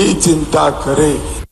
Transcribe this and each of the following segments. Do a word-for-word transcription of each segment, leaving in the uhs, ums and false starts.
भी चिंता करे।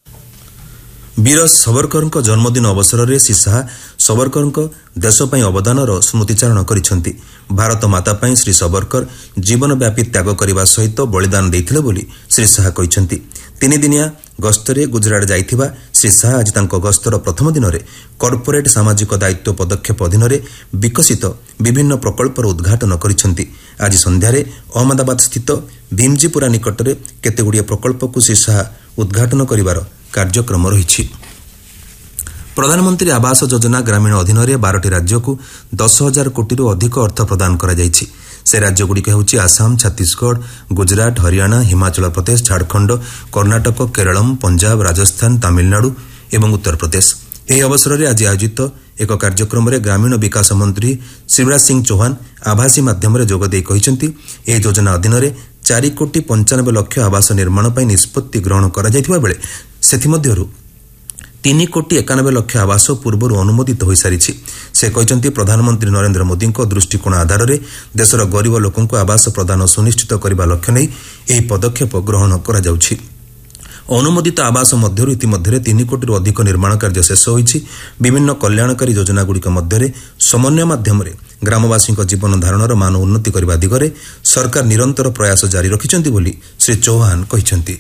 वीर सावरकर जन्मदिन अवसर में श्री शाह सावरकर देश अवदानर स्मृतिचारण करिसेंति। भारत माता पई श्री सावरकर जीवनव्यापी त्याग करने सहित बलिदान देइथिले बोली श्री शाह कहिसेंति। तीन दिनिया गस्तरे गुजरात जाइथिबा श्री शाह आज तांको गस्तर प्रथम दिन में कॉर्पोरेट सामाजिक दायित्व पदक्षेप अधीन विकसित विभिन्न प्रकल्पर उद्घाटन करिसेंति। आज संध्यारे अहमदाबाद स्थित भीमजीपुरा निकटरे केतेगुड़िए प्रकल्प को श्री शाह उद्घाटन करिवार कार्यक्रम रही। प्रधानमंत्री आवास योजना ग्रामीण अधीन में बारटी राज्य को दस हजार कोटी अधिक अर्थ प्रदान करा जायछि। से राज्यगुड़िक हेउछि आसाम, छत्तीसगढ़, गुजरात, हरियाणा, हिमाचल प्रदेश, झारखंड, कर्णाटक, केरलम, पंजाब, राजस्थान, तमिलनाडु एवं उत्तर प्रदेश। यह अवसर में आज आयोजित एक कार्यक्रम में ग्रामीण विकास मंत्री शिवराज सिंह चौहान आभासी माध्यम जोगदे कहिसेंति एह योजना अधीन में चार कोटी पंचानबे लक्ष आवास निर्माण पर निष्पत्ति ग्रहण करा जायथिबा बेले सेथिमध्यरु तीन कोटी एकानबे लक्ष आवास पूर्व अनुमोदित हो सारी। से कहते प्रधानमंत्री नरेंद्र मोदी दृष्टिकोण आधार में देशर गरीब लोकों आवास प्रदान सुनिश्चित करने लक्ष्य नहीं यह पदक्षेप ग्रहण करा जाउछि। अनुमोदित आवास मध्यरु इतिमধ্যে तीन कोटी अधिक निर्माण कार्य शेष होइछि। विभिन्न कल्याणकारी योजनागुड़िक मध्य समन्वय माध्यम ग्रामवासी जीवन धारणर मान उन्नति करने दिगरे सरकार निरंतर प्रयास जारी रखिछन्ति बोली श्री चौहान कहिछन्ति।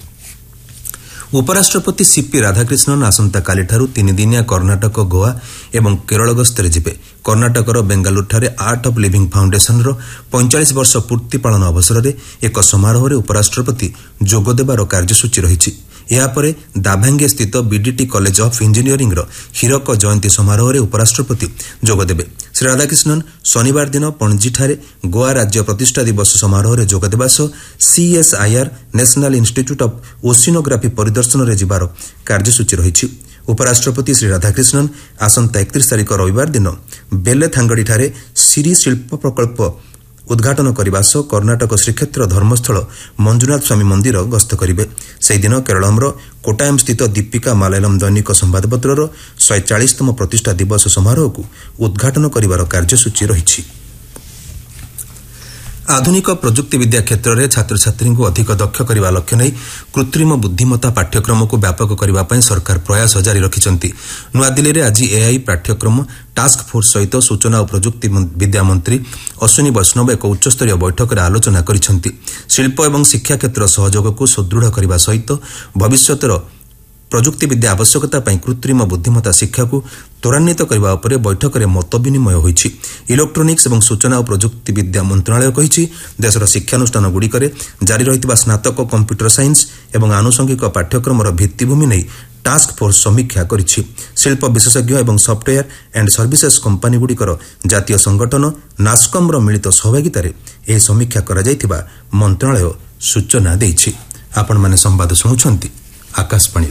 उपराष्ट्रपति सीपी राधाकृष्णन आसंता कालीठारू तीन दिनिया कर्णाटक, गोवा एवं Kerala गस्तरे जिबे। कर्णाटकर बेंगालुरुठारे art of living foundation रो पैंतालीस वर्ष पूर्ति पालन अवसर में एक समारोह में उपराष्ट्रपति जोगदेवार कार्यसूची रही। यापर दाभांगे स्थित बीडीटी कॉलेज ऑफ इंजीनियरिंग रो हीरक जयंती समारोह में उपराष्ट्रपति जोगदेबे। श्री राधाकृष्णन शनिवार दिन पणजीठारे गोवा राज्य प्रतिष्ठा दिवस समारोह में जोगदेवा सह CSIR national institute of oceanography परिदर्शन में जिबार कार्यसूची रही। उपराष्ट्रपति श्री राधाकृष्णन आसंता एकतीस तारिख रविवार दिन बेलेथांगड़ीठारे सिरी शिल्प प्रकल्प उद्घाटन करने सह कर्णाटक श्रीक्षेत्र धर्मस्थल मंजुनाथ स्वामी मंदिर गस्त करेंगे। से दिन केरलमर कोटायम स्थित दीपिका मलयालम दैनिक संवादपत्र शहे चालीसतम प्रतिष्ठा दिवस समारोह को उद्घाटन कर कार्यसूची रही। आधुनिक प्रजुक्ति विद्या क्षेत्र में छात्र छात्री को अधिक दक्ष करने लक्ष्य नहीं कृत्रिम बुद्धिमत्ता पाठ्यक्रम को व्यापक करने सरकार प्रयास जारी रखिछन्ति। नुआदिल्ली में आज एआई पाठ्यक्रम टास्क फोर्स सहित सूचना और प्रजुक्ति विद्या मंत्री अश्विनी वैष्णव एक उच्चस्तरीय बैठक में आलोचना करिसेंति। शिल्प एवं शिक्षा क्षेत्र सहयोग को सुदृढ़ करने सहित भविष्यतर प्रजुक्ति विद्या आवश्यकता पर कृत्रिम बुद्धिमत्ता शिक्षा को त्वरान्वित करने उपर बैठक में मत विनिमय होइछि। इलेक्ट्रोनिक्स एवं सूचना और प्रजुक्ति विद्या मंत्रालय कहिछि देशर शिक्षानुष्ठान गुड़िकरे जारी रहितबा स्नातक कंप्यूटर साइंस एवं आनुषंगिक पाठ्यक्रमर भित्तिभूमि नहीं टास्क फोर्स समीक्षा करिछि। शिल्प विशेषज्ञ एवं सॉफ्टवेयर एंड सर्विसेज कंपानी गुड़िकर जातीय संगठन नास्कम मिलित सहभागितार यह समीक्षा करा जायथिबा मंत्रालय सूचना देइछि। आपण माने संवाद सुनुछन्ति आकाशवाणी।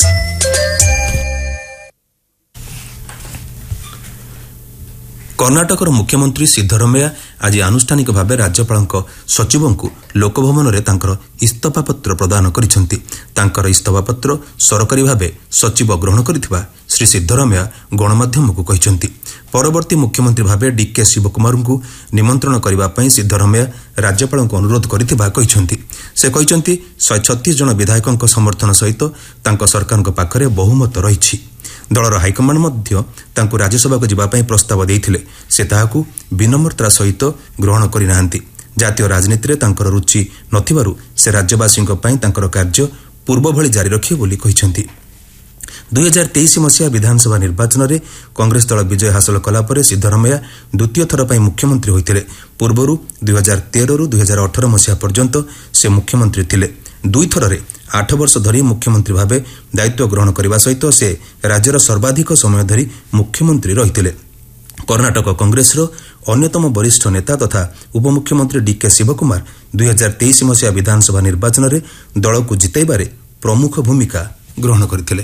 कर्णाटकर मुख्यमंत्री सिद्धरमैया आज आनुष्ठानिक भाव राज्यपाल सचिवों को लोकभवन में तांकर इस्तफा पत्र प्रदान करिसेंति। तांकर इस्तफा पत्र सरकारी भाव सचिव ग्रहण करिथिबा श्री सिद्धरमैया गणमाध्यम को कहिसेंति। परवर्ती मुख्यमंत्री भाव डीके शिवकुमार को निमंत्रण करने पर सिद्धरमैया राज्यपाल को अनुरोध करिथिबा कहिसेंति। से कहिसेंति शहे छत्तीस जन विधायकों समर्थन सहित तांको सरकार पाखरे बहुमत रही। दलर हाइकमांड मध्य तांको राज्यसभा को जीवाई प्रस्ताव देइथिले से ताहाकू विनम्रता सहित ग्रहण करिनाहांती। जातीय राजनीति में तांकर रुचि नथिबारु से राज्यवासी तांकर कार्य पूर्व भली जारी रखिए बोली कहिसेंति। दुई हजार तेईस मसीहा विधानसभा निर्वाचन में कांग्रेस दल विजय हासिल कलापर सिद्धरमैया द्वितीय थर पर मुख्यमंत्री होते। पूर्वर दुई हजार तेरह रु दुई हजार अठर मसीहा पर्यंत से मुख्यमंत्री थिले। दुई थर आठ वर्ष धरी मुख्यमंत्री भाव दायित्व ग्रहण करने सहित से राज्यर सर्वाधिक समय धरी मुख्यमंत्री रही। कर्णाटक कांग्रेस अन्यतम वरिष्ठ नेता तथा उपमुख्यमंत्री डीके शिवकुमार दुई हजार तेईस मसीहा विधानसभा निर्वाचन में दल को जिताइबारे प्रमुख भूमिका ग्रहण करथिले।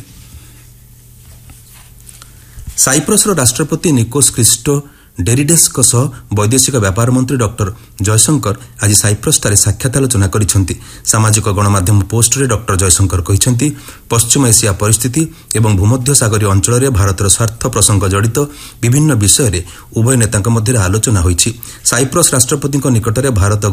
साइप्रसर राष्ट्रपति निकोस क्रिस्टो डेरिडेस्क सह वैदेशिक व्यापार मंत्री डॉक्टर जयशंकर आज साइप्रसଠାରେ साक्षात आलोचना करिसेंति। सामाजिक गणमाध्यम पोस्टरे डॉक्टर जयशंकर कहिसेंति पश्चिम एशिया परिस्थिति एवं भूमध्य सागरीय अंचल में भारतर स्वार्थ प्रसंग जड़ित विभिन्न विषय में उभय नेतांक मध्य आलोचना होइछि। साइप्रस राष्ट्रपति निकटरे भारत